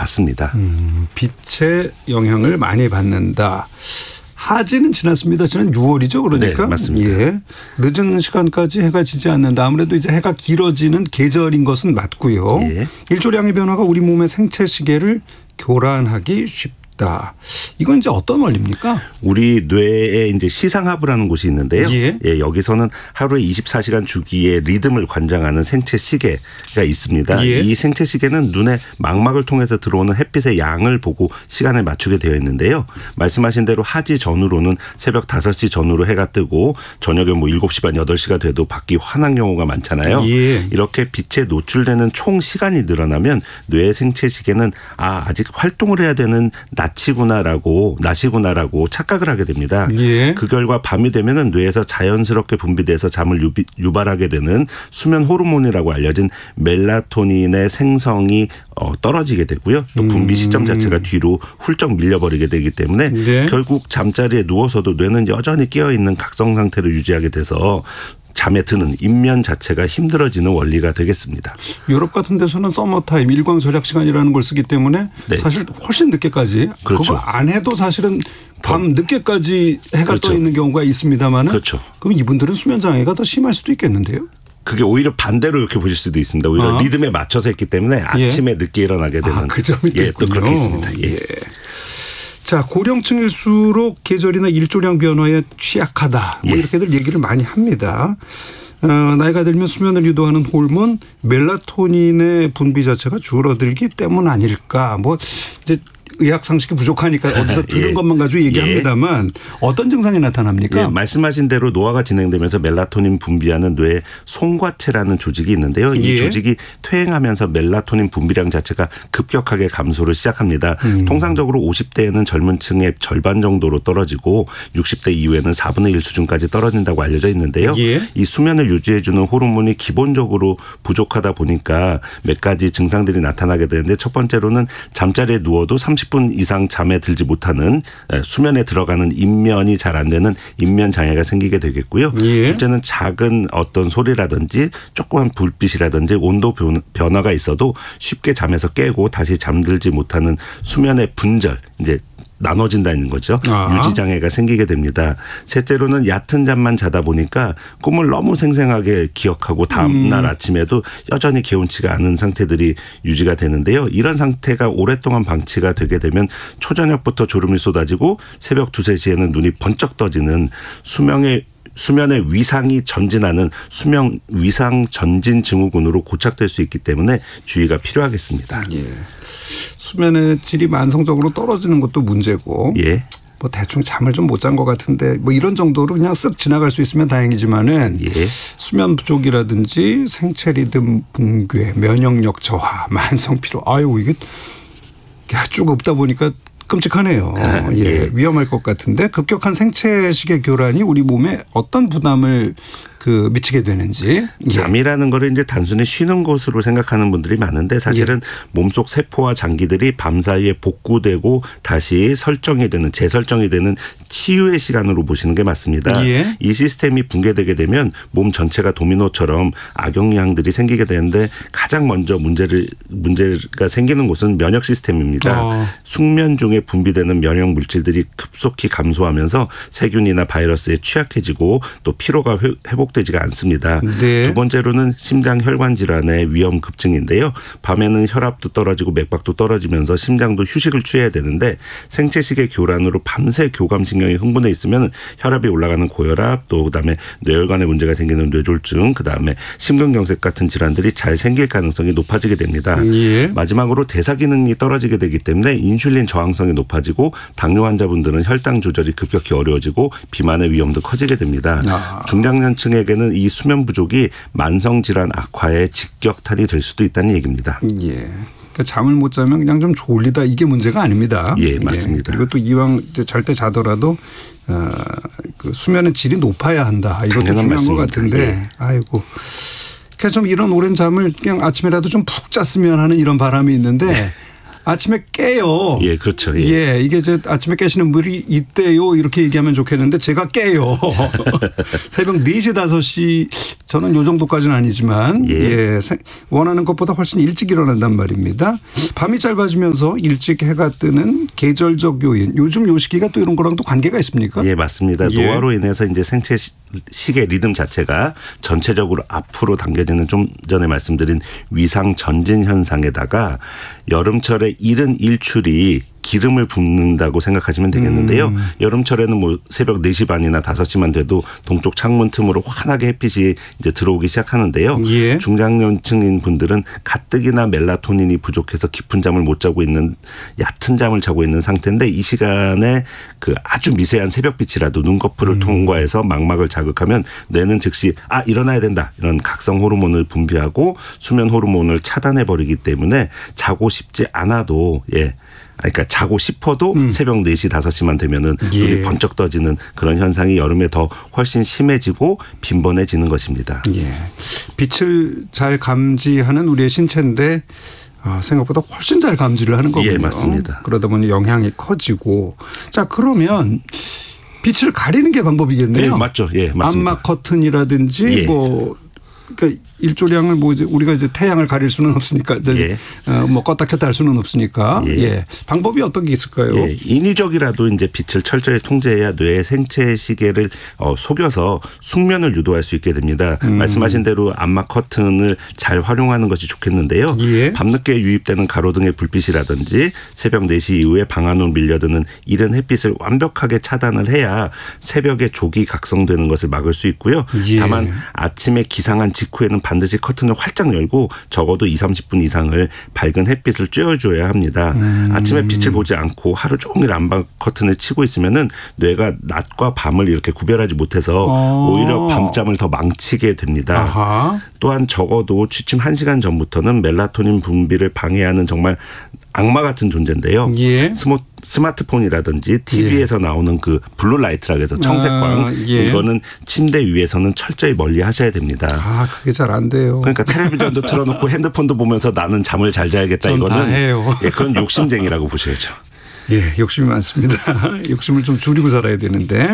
받습니다. 빛의 영향을 많이 받는다. 하지는 지났습니다. 지난 6월이죠. 그러니까. 네, 맞습니다. 예. 늦은 시간까지 해가 지지 않는다. 아무래도 이제 해가 길어지는 계절인 것은 맞고요. 예. 일조량의 변화가 우리 몸의 생체 시계를 교란하기 쉽다. 이건 이제 어떤 원리입니까? 우리 뇌에 이제 시상하부라는 곳이 있는데요. 예. 예, 여기서는 하루에 24시간 주기의 리듬을 관장하는 생체 시계가 있습니다. 예. 이 생체 시계는 눈의 망막을 통해서 들어오는 햇빛의 양을 보고 시간을 맞추게 되어 있는데요. 말씀하신 대로 하지 전후로는 새벽 5시 전후로 해가 뜨고 저녁에 뭐 7시 반 8시가 돼도 밖이 환한 경우가 많잖아요. 예. 이렇게 빛에 노출되는 총 시간이 늘어나면 뇌의 생체 시계는 아직 활동을 해야 되는 낮이구나라고 착각을 하게 됩니다. 예. 그 결과 밤이 되면은 뇌에서 자연스럽게 분비돼서 잠을 유발하게 되는 수면 호르몬이라고 알려진 멜라토닌의 생성이 떨어지게 되고요. 또 분비 시점 자체가 뒤로 훌쩍 밀려버리게 되기 때문에 네. 결국 잠자리에 누워서도 뇌는 여전히 깨어있는 각성 상태를 유지하게 돼서 잠에 드는 입면 자체가 힘들어지는 원리가 되겠습니다. 유럽 같은 데서는 서머타임 일광 절약 시간이라는 걸 쓰기 때문에 네. 사실 훨씬 늦게까지 그렇죠. 그거 안 해도 사실은 밤 늦게까지 해가 그렇죠. 떠 있는 경우가 있습니다만 그렇죠. 그럼 이분들은 수면 장애가 더 심할 수도 있겠는데요. 그게 오히려 반대로 이렇게 보실 수도 있습니다. 오히려 리듬에 맞춰서 했기 때문에 아침에 늦게 일어나게 되는. 그 점이 예, 또 그렇게 있습니다. 예. 예. 자, 고령층일수록 계절이나 일조량 변화에 취약하다. 뭐 예. 이렇게들 얘기를 많이 합니다. 나이가 들면 수면을 유도하는 호르몬 멜라토닌의 분비 자체가 줄어들기 때문 아닐까. 뭐 이제 의학 상식이 부족하니까 어디서 들은 예. 것만 가지고 얘기합니다만 어떤 증상이 나타납니까? 예, 말씀하신 대로 노화가 진행되면서 멜라토닌 분비하는 뇌 송과체라는 조직이 있는데요. 이 예. 조직이 퇴행하면서 멜라토닌 분비량 자체가 급격하게 감소를 시작합니다. 통상적으로 50대에는 젊은 층의 절반 정도로 떨어지고 60대 이후에는 4분의 1 수준까지 떨어진다고 알려져 있는데요. 예. 이 수면을 유지해 주는 호르몬이 기본적으로 부족하다 보니까 몇 가지 증상들이 나타나게 되는데 첫 번째로는 잠자리에 누워도 30분 이상 잠에 들지 못하는 수면에 들어가는 입면이 잘 안 되는 입면 장애가 생기게 되겠고요. 예. 둘째는 작은 어떤 소리라든지 조그만 불빛이라든지 온도 변화가 있어도 쉽게 잠에서 깨고 다시 잠들지 못하는 수면의 분절 이제 나눠진다는 거죠. 유지장애가 생기게 됩니다. 셋째로는 얕은 잠만 자다 보니까 꿈을 너무 생생하게 기억하고 다음날 아침에도 여전히 개운치가 않은 상태들이 유지가 되는데요. 이런 상태가 오랫동안 방치가 되게 되면 초저녁부터 졸음이 쏟아지고 새벽 2, 3시에는 눈이 번쩍 떠지는 수면의 위상이 전진하는 수면 위상 전진 증후군으로 고착될 수 있기 때문에 주의가 필요하겠습니다. 예. 수면의 질이 만성적으로 떨어지는 것도 문제고 예. 뭐 대충 잠을 좀 못 잔 것 같은데 뭐 이런 정도로 그냥 쓱 지나갈 수 있으면 다행이지만은 예. 수면 부족이라든지 생체 리듬 붕괴, 면역력 저하, 만성 피로 아유 이게 쭉 없다 보니까 끔찍하네요. 예. 위험할 것 같은데 급격한 생체식의 교란이 우리 몸에 어떤 부담을 미치게 되는지. 잠이라는 거를 이제 단순히 쉬는 것으로 생각하는 분들이 많은데 사실은 몸속 세포와 장기들이 밤사이에 복구되고 다시 재설정이 되는 치유의 시간으로 보시는 게 맞습니다. 예. 이 시스템이 붕괴되게 되면 몸 전체가 도미노처럼 악영향들이 생기게 되는데 가장 먼저 문제가 생기는 곳은 면역 시스템입니다. 숙면 중에 분비되는 면역 물질들이 급속히 감소하면서 세균이나 바이러스에 취약해지고 또 피로가 회복되지가 않습니다. 네. 두 번째로는 심장 혈관 질환의 위험 급증인데요. 밤에는 혈압도 떨어지고 맥박도 떨어지면서 심장도 휴식을 취해야 되는데 생체식의 교란으로 밤새 교감신경이 흥분해 있으면 혈압이 올라가는 고혈압 또 그다음에 뇌혈관에 문제가 생기는 뇌졸중 그다음에 심근경색 같은 질환들이 잘 생길 가능성이 높아지게 됩니다. 예. 마지막으로 대사 기능이 떨어지게 되기 때문에 인슐린 저항성이 높아지고 당뇨 환자분들은 혈당 조절이 급격히 어려워지고 비만의 위험도 커지게 됩니다. 중장년층에게는 이 수면 부족이 만성 질환 악화의 직격탄이 될 수도 있다는 얘기입니다. 예. 그러니까 잠을 못 자면 그냥 좀 졸리다 이게 문제가 아닙니다. 예, 맞습니다. 그리고 또 이왕 잘 때 자더라도 수면의 질이 높아야 한다. 이것도 중요한 맞습니다. 것 같은데 예. 아이고. 그래서 좀 이런 오랜 잠을 그냥 아침에라도 좀 푹 잤으면 하는 이런 바람이 있는데 아침에 깨요. 예, 그렇죠. 예, 이게 아침에 깨시는 분이 있대요. 이렇게 얘기하면 좋겠는데 제가 깨요. 새벽 4시, 5시 저는 요 정도까지는 아니지만 원하는 것보다 훨씬 일찍 일어난단 말입니다. 밤이 짧아지면서 일찍 해가 뜨는 계절적 요인. 요즘 요 시기가 또 이런 거랑도 관계가 있습니까? 예, 맞습니다. 노화로 인해서 이제 생체 시계 리듬 자체가 전체적으로 앞으로 당겨지는 좀 전에 말씀드린 위상 전진 현상에다가 여름철에 이른 일출이 기름을 붓는다고 생각하시면 되겠는데요. 여름철에는 뭐 새벽 4시 반이나 5시만 돼도 동쪽 창문 틈으로 환하게 햇빛이 이제 들어오기 시작하는데요. 예. 중장년층인 분들은 가뜩이나 멜라토닌이 부족해서 깊은 잠을 못 자고 있는 얕은 잠을 자고 있는 상태인데 이 시간에 그 아주 미세한 새벽빛이라도 눈꺼풀을 통과해서 망막을 자극하면 뇌는 즉시 일어나야 된다 이런 각성 호르몬을 분비하고 수면 호르몬을 차단해 버리기 때문에 자고 싶지 않아도 그러니까 자고 싶어도 새벽 4시 5시만 되면은 눈이 번쩍 떠지는 그런 현상이 여름에 더 훨씬 심해지고 빈번해지는 것입니다. 예. 빛을 잘 감지하는 우리의 신체인데 생각보다 훨씬 잘 감지를 하는 거군요. 예, 맞습니다. 그러다 보니 영향이 커지고. 자, 그러면 빛을 가리는 게 방법이겠네요. 예, 맞죠. 예, 맞습니다. 암막 커튼이라든지 그러니까 일조량을 이제 우리가 이제 태양을 가릴 수는 없으니까 뭐 껐다 켰다 할 수는 없으니까 방법이 어떤 게 있을까요? 인위적이라도 이제 빛을 철저히 통제해야 뇌의 생체 시계를 속여서 숙면을 유도할 수 있게 됩니다. 말씀하신 대로 암막 커튼을 잘 활용하는 것이 좋겠는데요. 밤늦게 유입되는 가로등의 불빛이라든지 새벽 4시 이후에 방 안으로 밀려드는 이른 햇빛을 완벽하게 차단을 해야 새벽에 조기 각성되는 것을 막을 수 있고요. 다만 아침에 기상한 직후에는 반드시 커튼을 활짝 열고 적어도 20-30분 이상을 밝은 햇빛을 쬐어줘야 합니다. 아침에 빛을 보지 않고 하루 종일 암막 커튼을 치고 있으면은 뇌가 낮과 밤을 이렇게 구별하지 못해서 오히려 밤잠을 더 망치게 됩니다. 아하. 또한 적어도 취침 1시간 전부터는 멜라토닌 분비를 방해하는 정말 악마 같은 존재인데요. 스마트폰이라든지 TV에서 나오는 그 블루라이트라고 해서 청색광 이거는 침대 위에서는 철저히 멀리 하셔야 됩니다. 그게 잘 안 돼요. 그러니까 텔레비전도 틀어놓고 핸드폰도 보면서 나는 잠을 잘 자야겠다 이거는 그건 욕심쟁이라고 보셔야죠. 욕심이 많습니다. 욕심을 좀 줄이고 살아야 되는데.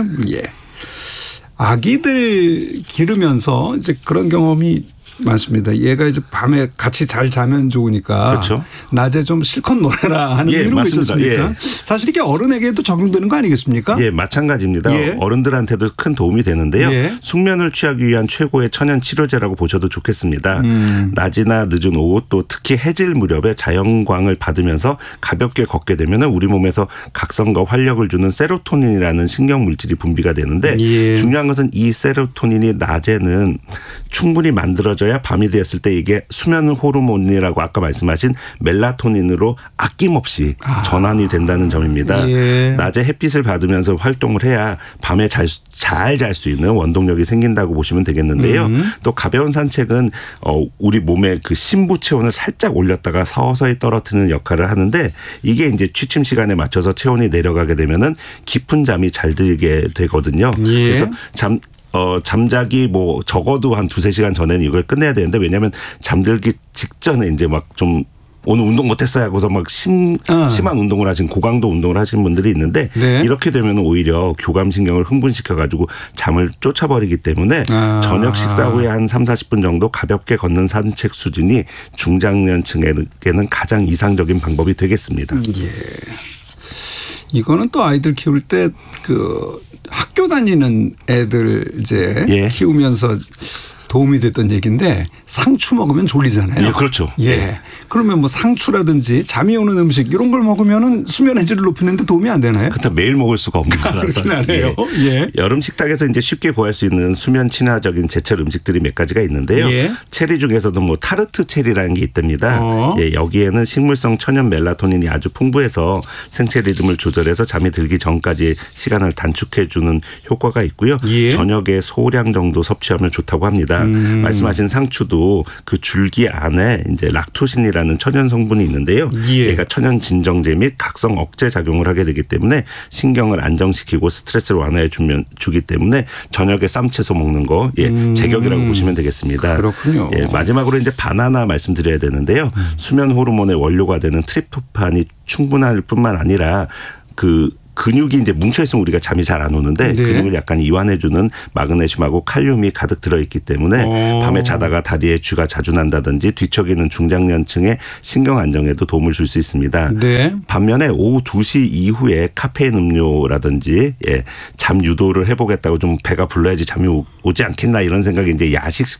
아기들 기르면서 이제 그런 경험이 많습니다. 얘가 이제 밤에 같이 잘 자면 좋으니까 그렇죠. 낮에 좀 실컷 놀아라 하는 이런 거 있지 않습니까? 사실 이게 어른에게도 적용되는 거 아니겠습니까? 마찬가지입니다. 어른들한테도 큰 도움이 되는데요. 숙면을 취하기 위한 최고의 천연 치료제라고 보셔도 좋겠습니다. 낮이나 늦은 오후 또 특히 해질 무렵에 자연광을 받으면서 가볍게 걷게 되면 우리 몸에서 각성과 활력을 주는 세로토닌이라는 신경 물질이 분비가 되는데 중요한 것은 이 세로토닌이 낮에는 충분히 만들어져야 밤이 되었을 때 이게 수면 호르몬이라고 아까 말씀하신 멜라토닌으로 아낌없이 전환이 된다는 점입니다. 낮에 햇빛을 받으면서 활동을 해야 밤에 잘 잘 수 있는 원동력이 생긴다고 보시면 되겠는데요. 또 가벼운 산책은 우리 몸의 그 신부 체온을 살짝 올렸다가 서서히 떨어뜨리는 역할을 하는데 이게 이제 취침 시간에 맞춰서 체온이 내려가게 되면은 깊은 잠이 잘 들게 되거든요. 그래서 잠자기 뭐 적어도 한 2-3시간 전에는 이걸 끝내야 되는데 왜냐하면 잠들기 직전에 이제 막 좀 오늘 운동 못했어요 하고서 막 심한 운동을 하신 고강도 운동을 하시는 분들이 있는데 이렇게 되면 오히려 교감신경을 흥분시켜가지고 잠을 쫓아버리기 때문에 저녁 식사 후에 한 3-40분 정도 가볍게 걷는 산책 수준이 중장년층에게는 가장 이상적인 방법이 되겠습니다. 이거는 또 아이들 키울 때 그 학교 다니는 애들 이제 키우면서 도움이 됐던 얘기인데 상추 먹으면 졸리잖아요. 그렇죠. 그러면 뭐 상추라든지 잠이 오는 음식 이런 걸 먹으면은 수면의 질을 높이는데 도움이 안 되나요? 그렇다 매일 먹을 수가 없는 거라서. 여름 식탁에서 이제 쉽게 구할 수 있는 수면 친화적인 제철 음식들이 몇 가지가 있는데요. 체리 중에서도 뭐 타르트 체리라는 게 있답니다. 여기에는 식물성 천연 멜라토닌이 아주 풍부해서 생체 리듬을 조절해서 잠이 들기 전까지 시간을 단축해 주는 효과가 있고요. 저녁에 소량 정도 섭취하면 좋다고 합니다. 말씀하신 상추도 그 줄기 안에 이제 락토신이라는 천연 성분이 있는데요. 얘가 천연 진정제 및 각성 억제 작용을 하게 되기 때문에 신경을 안정시키고 스트레스를 완화해 주기 때문에 저녁에 쌈채소 먹는 거 제격이라고 보시면 되겠습니다. 그렇군요. 마지막으로 이제 바나나 말씀드려야 되는데요. 수면 호르몬의 원료가 되는 트립토판이 충분할 뿐만 아니라 그 근육이 이제 뭉쳐 있으면 우리가 잠이 잘 안 오는데 네. 근육을 약간 이완해주는 마그네슘하고 칼륨이 가득 들어있기 때문에 밤에 자다가 다리에 쥐가 자주 난다든지 뒤척이는 중장년층의 신경 안정에도 도움을 줄 수 있습니다. 네. 반면에 오후 2시 이후에 카페인 음료라든지 잠 유도를 해보겠다고 좀 배가 불러야지 잠이 오지 않겠나 이런 생각이 이제 야식